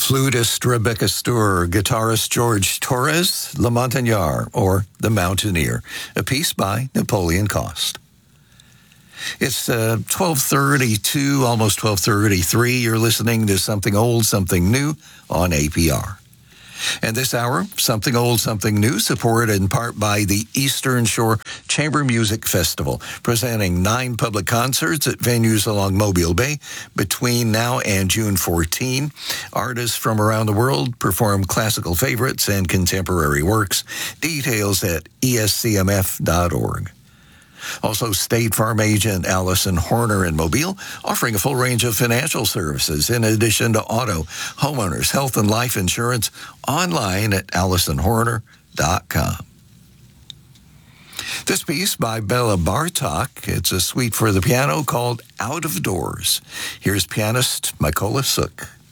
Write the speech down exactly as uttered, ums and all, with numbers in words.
Flutist Rebecca Storer, guitarist George Torres, Le Montagnard, or The Mountaineer, a piece by Napoleon Cost. It's uh, twelve thirty-two, almost twelve thirty-three. You're listening to Something Old, Something New on A P R. And this hour, Something Old, Something New, supported in part by the Eastern Shore Chamber Music Festival, presenting nine public concerts at venues along Mobile Bay between now and June fourteenth. Artists from around the world perform classical favorites and contemporary works. Details at E S C M F dot org. Also, State Farm agent Allison Horner in Mobile, offering a full range of financial services in addition to auto, homeowners, health, and life insurance online at allison horner dot com. This piece by Bela Bartok, it's a suite for the piano called Out of Doors. Here's pianist Mykola Suk.